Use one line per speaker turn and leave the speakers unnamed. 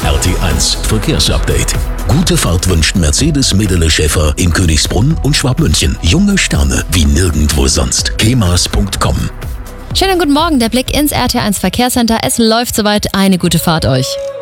RT1 Verkehrsupdate. Gute Fahrt wünscht Mercedes Medele Schäfer in Königsbrunn und Schwabmünchen. Junge Sterne wie nirgendwo sonst. kemas.com.
Schönen guten Morgen, der Blick ins RT1 Verkehrscenter. Es läuft soweit, eine gute Fahrt euch.